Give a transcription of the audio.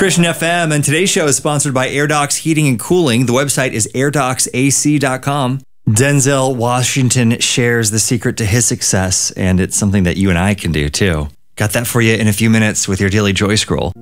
Christian FM, and today's show is sponsored by AirDocs Heating and Cooling. The website is airdocsac.com. Denzel Washington shares the secret to his success, and it's something that you and I can do too. Got that for you in a few minutes with your Daily Joy Scroll.